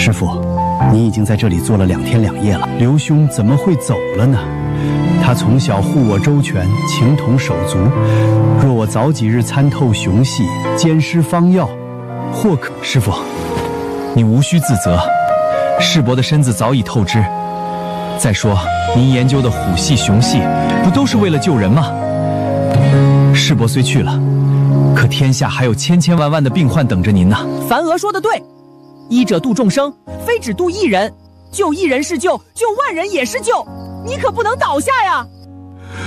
师傅，你已经在这里坐了2天2夜了，刘兄怎么会走了呢？他从小护我周全，情同手足。若我早几日参透雄系，兼施方药，或可…… 师傅，你无需自责，世伯的身子早已透支。再说，您研究的虎系、雄系，不都是为了救人吗？世伯虽去了，可天下还有千千万万的病患等着您呢。 樊娥说的对，医者度众生，非只度一人，救一人是救，救万人也是救，你可不能倒下呀！